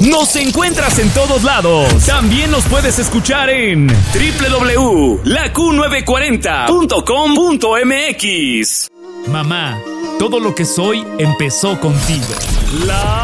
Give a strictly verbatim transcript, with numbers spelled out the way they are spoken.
Nos encuentras en todos lados. También nos puedes escuchar en doble u doble u doble u punto la q novecientos cuarenta punto com punto m x. Mamá, todo lo que soy empezó contigo. La